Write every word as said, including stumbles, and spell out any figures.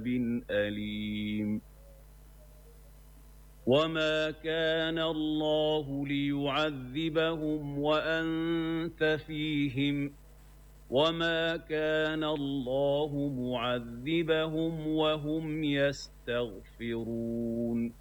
أليم وما كان الله ليعذبهم وأنت فيهم وما كان الله معذبهم وهم يستغفرون